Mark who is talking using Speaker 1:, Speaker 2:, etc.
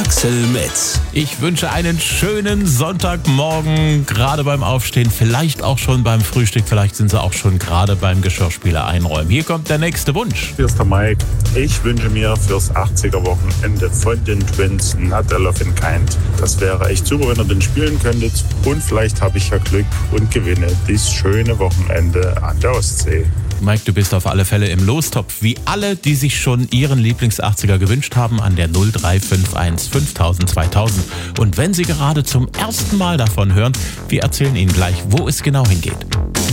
Speaker 1: Axel Metz.
Speaker 2: Ich wünsche einen schönen Sonntagmorgen, gerade beim Aufstehen, vielleicht auch schon beim Frühstück, vielleicht sind Sie auch schon gerade beim Geschirrspüler einräumen. Hier kommt der nächste Wunsch.
Speaker 3: Hier ist der Mike. Ich wünsche mir fürs 80er-Wochenende von den Twins Not a Love in Kind. Das wäre echt super, wenn ihr den spielen könntet. Und vielleicht habe ich ja Glück und gewinne dieses schöne Wochenende an der Ostsee.
Speaker 2: Mike, du bist auf alle Fälle im Lostopf, wie alle, die sich schon ihren Lieblings-80er gewünscht haben, an der 0351 5000 2000. Und wenn Sie gerade zum ersten Mal davon hören, wir erzählen Ihnen gleich, wo es genau hingeht.